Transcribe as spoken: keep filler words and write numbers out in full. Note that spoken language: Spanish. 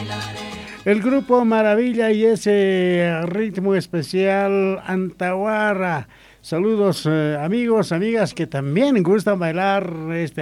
El grupo Maravilla y ese ritmo especial Antahuara. Saludos eh, amigos, amigas que también gustan bailar este